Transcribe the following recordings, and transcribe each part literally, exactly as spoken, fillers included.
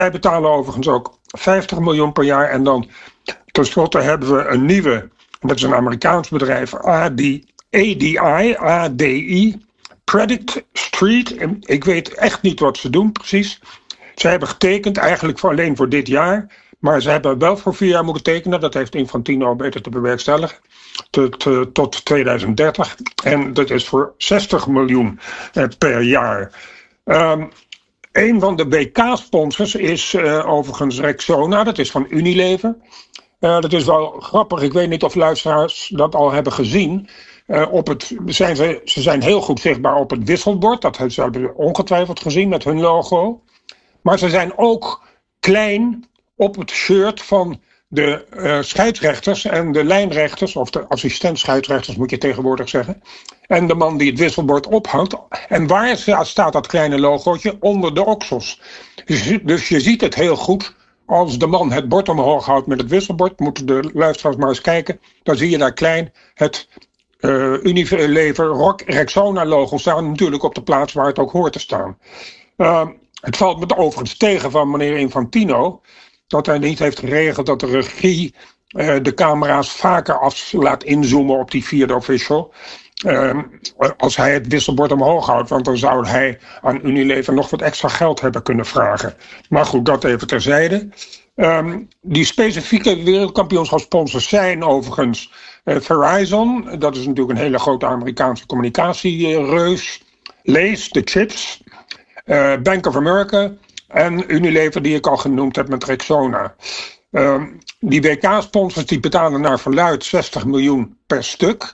Wij betalen overigens ook vijftig miljoen per jaar. En dan tenslotte hebben we een nieuwe, dat is een Amerikaans bedrijf, A D I, A D I, Credit Street. Ik weet echt niet wat ze doen precies. Ze hebben getekend eigenlijk voor alleen voor dit jaar. Maar ze hebben wel voor vier jaar moeten tekenen. Dat heeft Infantino beter te bewerkstelligen. Tot, uh, tot tweeduizend dertig. En dat is voor zestig miljoen uh, per jaar. Um, een van de W K-sponsors is uh, overigens Rexona. Dat is van Unilever. Uh, dat is wel grappig. Ik weet niet of luisteraars dat al hebben gezien. Uh, op het, zijn ze, ze zijn heel goed zichtbaar op het wisselbord. Dat hebben ze ongetwijfeld gezien met hun logo. Maar ze zijn ook klein op het shirt van de uh, scheidsrechters en de lijnrechters, of de assistent-scheidsrechters moet je tegenwoordig zeggen. En de man die het wisselbord ophangt. En waar staat dat kleine logootje? Onder de oksels. Dus, dus je ziet het heel goed. Als de man het bord omhoog houdt met het wisselbord, moeten de luisteraars maar eens kijken. Dan zie je daar klein het uh, Unilever Rock Rexona logo staan. Natuurlijk op de plaats waar het ook hoort te staan. Uh, het valt me overigens tegen van meneer Infantino dat hij niet heeft geregeld dat de regie uh, de camera's vaker af laat inzoomen op die vierde official. Uh, als hij het wisselbord omhoog houdt, want dan zou hij aan Unilever nog wat extra geld hebben kunnen vragen. Maar goed, dat even terzijde. Um, die specifieke wereldkampioenschapssponsors zijn overigens uh, Verizon, dat is natuurlijk een hele grote Amerikaanse communicatiereus. Lays, de chips, uh, Bank of America en Unilever die ik al genoemd heb met Rexona. Uh, die W K-sponsors die betalen naar verluid zestig miljoen per stuk.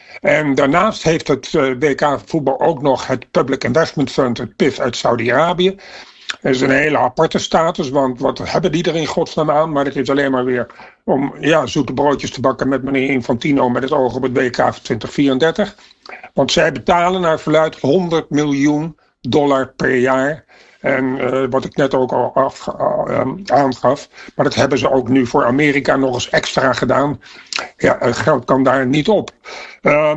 En daarnaast heeft het uh, W K-voetbal ook nog het Public Investment Fund, het P I F uit Saudi-Arabië. Dat is een hele aparte status, want wat hebben die er in godsnaam aan? Maar het is alleen maar weer om ja, zoete broodjes te bakken met meneer Infantino met het oog op het W K twintig vierendertig. Want zij betalen naar verluid honderd miljoen dollar per jaar. En uh, wat ik net ook al af, uh, aangaf. Maar dat hebben ze ook nu voor Amerika nog eens extra gedaan. Ja, het geld kan daar niet op. Uh,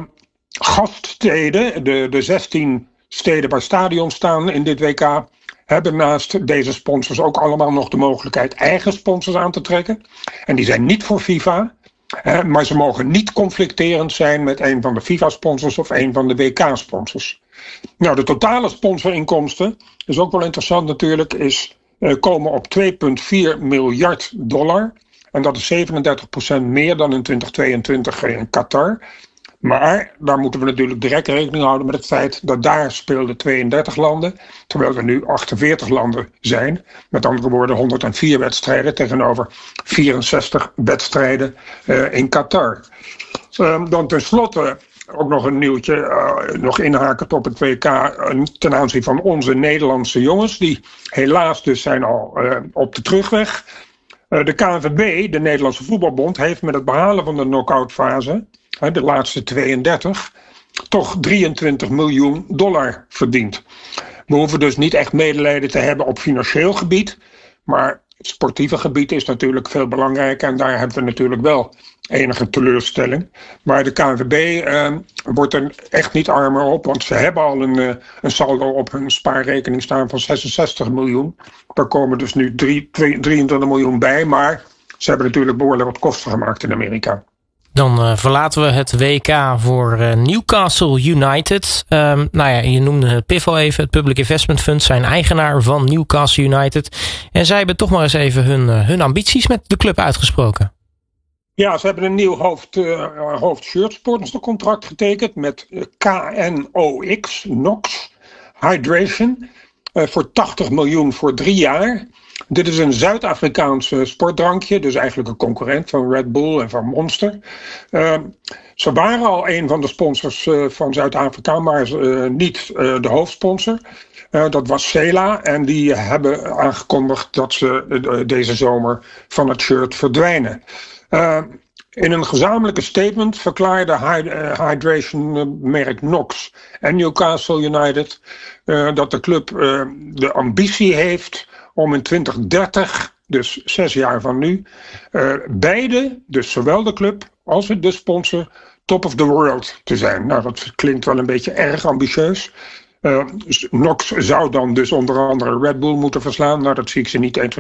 gaststeden, de, de zestien steden waar stadions staan in dit W K, hebben naast deze sponsors ook allemaal nog de mogelijkheid eigen sponsors aan te trekken. En die zijn niet voor FIFA. Hè, maar ze mogen niet conflicterend zijn met een van de FIFA-sponsors of een van de W K-sponsors. Nou, de totale sponsorinkomsten, is ook wel interessant natuurlijk, is, uh, komen op twee komma vier miljard dollar. En dat is zevenendertig procent meer dan in twintig tweeëntwintig in Qatar. Maar daar moeten we natuurlijk direct rekening houden met het feit dat daar speelden tweeëndertig landen, terwijl er nu achtenveertig landen zijn. Met andere woorden honderdvier wedstrijden tegenover vierenzestig wedstrijden uh, in Qatar. Uh, dan tenslotte ook nog een nieuwtje, uh, nog inhakend op het W K uh, ten aanzien van onze Nederlandse jongens. Die helaas dus zijn al uh, op de terugweg. Uh, de K N V B, de Nederlandse Voetbalbond, heeft met het behalen van de knock-out fase, uh, de laatste tweeëndertig, toch drieëntwintig miljoen dollar verdiend. We hoeven dus niet echt medelijden te hebben op financieel gebied, maar het sportieve gebied is natuurlijk veel belangrijker en daar hebben we natuurlijk wel enige teleurstelling. Maar de K N V B uh, wordt er echt niet armer op, want ze hebben al een, uh, een saldo op hun spaarrekening staan van zesenzestig miljoen. Daar komen dus nu drie, twee, drieëntwintig miljoen bij, maar ze hebben natuurlijk behoorlijk wat kosten gemaakt in Amerika. Dan uh, verlaten we het W K voor uh, Newcastle United. Um, nou ja, je noemde het P I F al even, het Public Investment Fund, zijn eigenaar van Newcastle United. En zij hebben toch maar eens even hun, uh, hun ambities met de club uitgesproken. Ja, ze hebben een nieuw hoofd, uh, hoofdshirtsponsorcontract getekend met K N O X, Knox Hydration, uh, voor tachtig miljoen voor drie jaar. Dit is een Zuid-Afrikaanse sportdrankje, dus eigenlijk een concurrent van Red Bull en van Monster. Uh, ze waren al een van de sponsors uh, van Zuid-Afrika, maar uh, niet uh, de hoofdsponsor. Uh, dat was Sela en die hebben aangekondigd dat ze uh, deze zomer van het shirt verdwijnen. Uh, in een gezamenlijke statement verklaarde hydration-merk Knox en Newcastle United uh, dat de club uh, de ambitie heeft om in twintig dertig, dus zes jaar van nu, uh, beide, dus zowel de club als de sponsor, top of the world te zijn. Nou, dat klinkt wel een beetje erg ambitieus. Uh, Knox zou dan dus onder andere Red Bull moeten verslaan. Nou, dat zie ik ze niet eens